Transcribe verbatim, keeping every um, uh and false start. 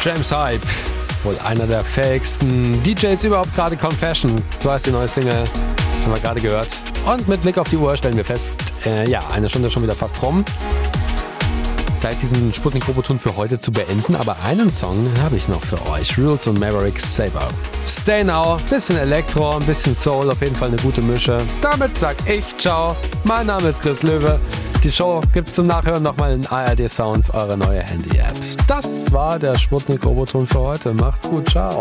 James Hype, wohl einer der fähigsten D Js überhaupt, gerade Confession. So heißt die neue Single, haben wir gerade gehört. Und mit Blick auf die Uhr stellen wir fest, äh, ja, eine Stunde schon wieder fast rum. Zeit, diesen Sputnik-Roboton für heute zu beenden, aber einen Song habe ich noch für euch. Rules und Maverick Saber. Stay Now, bisschen Elektro, ein bisschen Soul, auf jeden Fall eine gute Mische. Damit sag ich ciao. Mein Name ist Chris Löwe. Die Show gibt's zum Nachhören nochmal in A R D Sounds, eure neue Handy-App. Das war der Sputnik-Roboton für heute. Macht's gut, ciao.